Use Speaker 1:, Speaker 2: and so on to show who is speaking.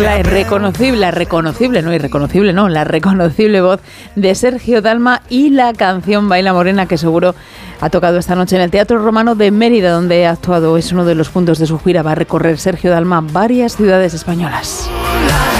Speaker 1: la reconocible voz de Sergio Dalma y la canción Baila Morena, que seguro ha tocado esta noche en el Teatro Romano de Mérida, donde ha actuado. Es uno de los puntos de su gira. Va a recorrer Sergio Dalma varias ciudades españolas.